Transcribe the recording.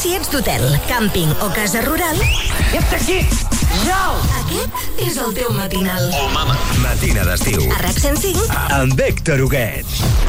Si ets d'hotel, càmping o casa rural... Ets aquí! Jau! Aquest és el teu matinal. Oh, mama. Matina d'estiu. A RAC 105. Amb Héctor Huguet.